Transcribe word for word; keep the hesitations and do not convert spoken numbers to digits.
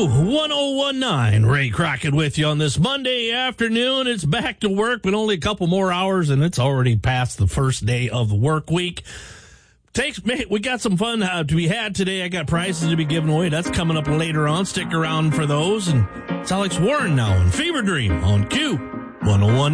one oh one nine. Ray Crockett with you on this Monday afternoon. It's back to work, but only a couple more hours, and it's already past the first day of the work week. Takes, we got some fun uh, to be had today. I got prizes to be given away. That's coming up later on. Stick around for those. And it's Alex Warren now in Fever Dream on Q one oh one.